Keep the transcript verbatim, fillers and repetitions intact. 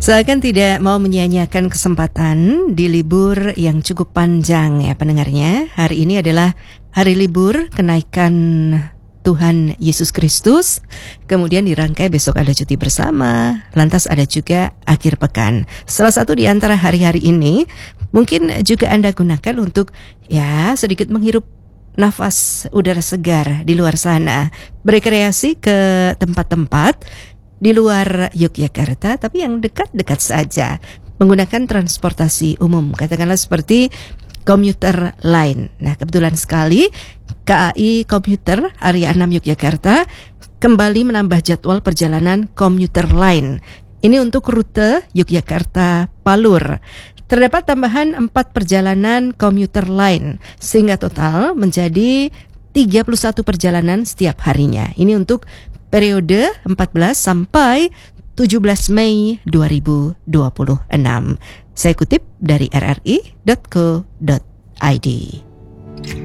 Seakan tidak mau menyia-nyiakan kesempatan di libur yang cukup panjang ya pendengarnya. Hari ini adalah hari libur kenaikan Tuhan Yesus Kristus. Kemudian dirangkai besok ada cuti bersama. Lantas ada juga akhir pekan. Salah satu di antara hari-hari ini mungkin juga Anda gunakan untuk ya sedikit menghirup nafas udara segar di luar sana. Berrekreasi ke tempat-tempat di luar Yogyakarta, tapi yang dekat-dekat saja, menggunakan transportasi umum, katakanlah seperti komuter lain. Nah, kebetulan sekali K A I Komuter Area enam Yogyakarta kembali menambah jadwal perjalanan komuter lain. Ini untuk rute Yogyakarta-Palur. Terdapat tambahan empat perjalanan komuter lain, sehingga total menjadi tiga puluh satu perjalanan setiap harinya. Ini untuk periode empat belas sampai tujuh belas Mei dua ribu dua puluh enam. Saya kutip dari r r i dot co dot i d.